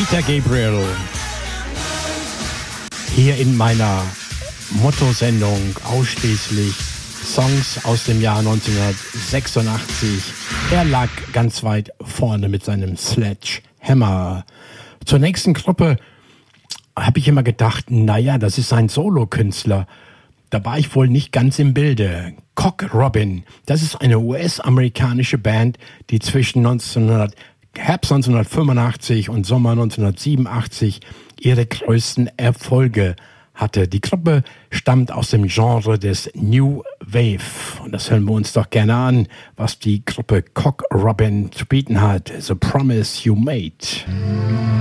Peter Gabriel. Hier in meiner Motto-Sendung ausschließlich Songs aus dem Jahr 1986. Er lag ganz weit vorne mit seinem Sledgehammer. Zur nächsten Gruppe habe ich immer gedacht, naja, das ist ein Solokünstler. Da war ich wohl nicht ganz im Bilde. Cock Robin, das ist eine US-amerikanische Band, die zwischen Herbst 1985 und Sommer 1987 ihre größten Erfolge hatte. Die Gruppe stammt aus dem Genre des New Wave. Und das hören wir uns doch gerne an, was die Gruppe Cock Robin zu bieten hat. The Promise You Made.